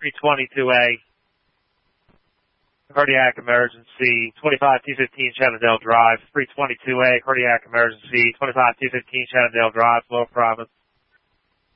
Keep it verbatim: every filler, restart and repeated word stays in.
three twenty-two A, cardiac emergency, twenty-five two fifteen Shenandoah Drive, three twenty-two A, cardiac emergency, twenty-five two fifteen Shenandoah Drive, Flow Province.